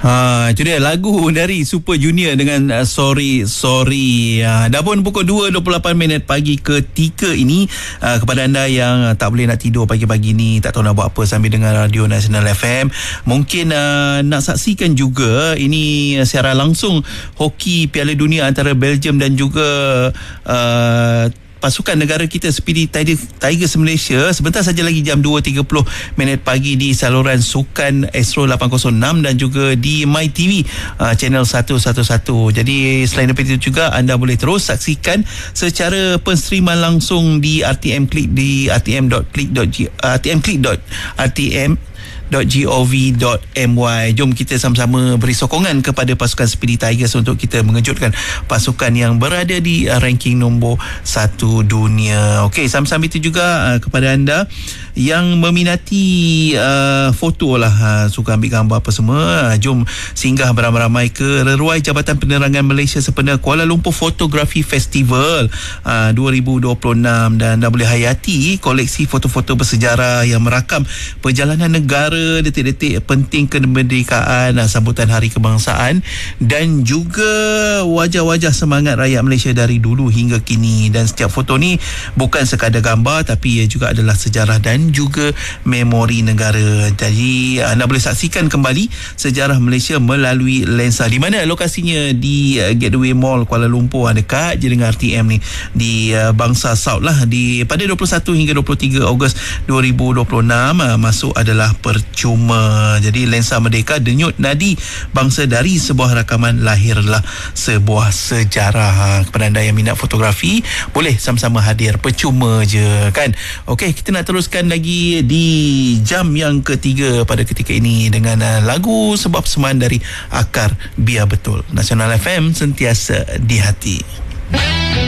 Itu dia lagu dari Super Junior dengan Sorry. Dah pun pukul 2.28 pagi ketika ini. Kepada anda yang tak boleh nak tidur pagi-pagi ni, tak tahu nak buat apa sambil dengar Radio Nasional FM, mungkin nak saksikan juga ini siaran langsung hoki Piala Dunia antara Belgium dan juga pasukan negara kita Speedy Tigers Malaysia sebentar saja lagi jam 2.30 pagi di saluran Sukan Astro 806 dan juga di MyTV channel 111. Jadi selain daripada itu juga anda boleh terus saksikan secara penstreaman langsung di RTM Klik di rtm.gov.my. Jom kita sama-sama beri sokongan kepada pasukan Speedy Tigers untuk kita mengejutkan pasukan yang berada di ranking nombor 1 dunia. Okey, sama-sama itu juga kepada anda yang meminati foto lah, suka ambil gambar apa semua, jom singgah beramai-ramai ke Reruai Jabatan Penerangan Malaysia Sepena Kuala Lumpur Photography Festival 2026 dan anda boleh hayati koleksi foto-foto bersejarah yang merakam perjalanan negara, detik-detik penting kemerdekaan, sambutan Hari Kebangsaan dan juga wajah-wajah semangat rakyat Malaysia dari dulu hingga kini. Dan setiap foto ni bukan sekadar gambar, tapi ia juga adalah sejarah dan juga memori negara. Jadi anda boleh saksikan kembali sejarah Malaysia melalui lensa. Di mana lokasinya? Di Gateway Mall Kuala Lumpur, dekat je dengan RTM ni, di Bangsa South lah, pada 21 hingga 23 Ogos 2026. Masuk adalah percuma. Jadi lensa merdeka, denyut nadi bangsa, dari sebuah rakaman lahirlah sebuah sejarah. Kepada anda yang minat fotografi, boleh sama-sama hadir, percuma je kan. Okey, kita nak teruskan lagi di jam yang ketiga pada ketika ini dengan lagu sebuah persembahan dari Akar Biar Betul. Nasional FM, sentiasa di hati.